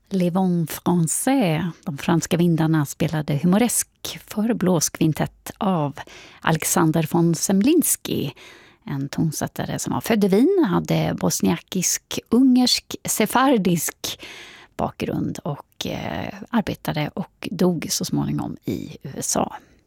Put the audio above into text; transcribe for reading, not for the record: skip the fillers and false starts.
Les Vents Français, de franska vindarna, spelade humoresk för blåskvintett av Alexander von Semlinski. En tonsättare som var född i Wien, hade bosniakisk, ungersk, sefardisk bakgrund och arbetade och dog så småningom i USA.